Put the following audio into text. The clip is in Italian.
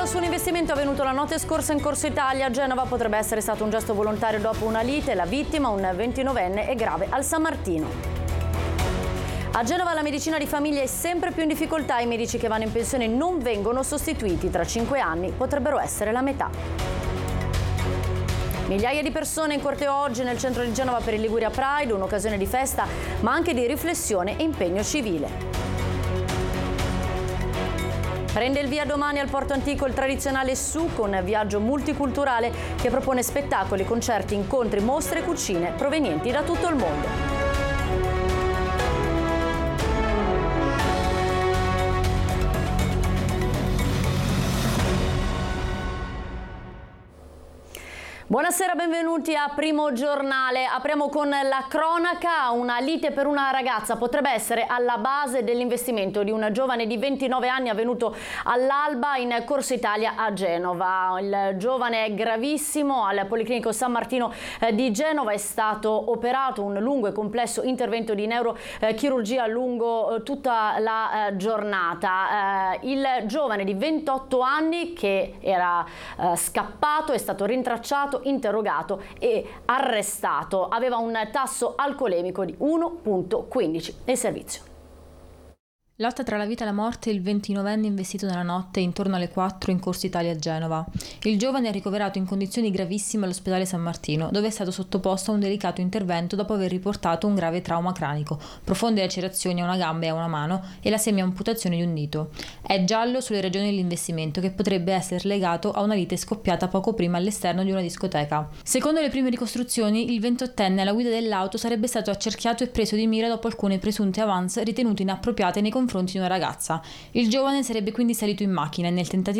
su un investimento avvenuto la notte scorsa in Corso Italia a Genova. Potrebbe essere stato un gesto volontario dopo una lite. La vittima, un 29enne, è grave al San Martino. A Genova la medicina di famiglia è sempre più in difficoltà. I medici che vanno in pensione non vengono sostituiti. Tra 5 anni potrebbero essere la metà. Migliaia di persone in corteo oggi nel centro di Genova per il Liguria Pride, un'occasione di festa ma anche di riflessione e impegno civile. Prende il via domani al Porto Antico il tradizionale SUC, un viaggio multiculturale che propone spettacoli, concerti, incontri, mostre e cucine provenienti da tutto il mondo. Buonasera, benvenuti a Primo Giornale. Apriamo con la cronaca. Una lite per una ragazza potrebbe essere alla base dell'investimento di un giovane di 29 anni avvenuto all'alba in Corso Italia a Genova. Il giovane è gravissimo. Al Policlinico San Martino di Genova è stato operato, un lungo e complesso intervento di neurochirurgia lungo tutta la giornata. Il giovane di 28 anni che era scappato è stato rintracciato, interrogato e arrestato. Aveva un tasso alcolemico di 1,15 nel servizio. Lotta tra la vita e la morte, il 29enne investito nella notte intorno alle 4 in Corso Italia a Genova. Il giovane è ricoverato in condizioni gravissime all'ospedale San Martino, dove è stato sottoposto a un delicato intervento dopo aver riportato un grave trauma cranico, profonde lacerazioni a una gamba e a una mano e la semiamputazione di un dito. È giallo sulle ragioni dell'investimento, che potrebbe essere legato a una lite scoppiata poco prima all'esterno di una discoteca. Secondo le prime ricostruzioni, il 28enne alla guida dell'auto sarebbe stato accerchiato e preso di mira dopo alcune presunte avance ritenute inappropriate nei confronti di una ragazza. Il giovane sarebbe quindi salito in macchina e nel tentativo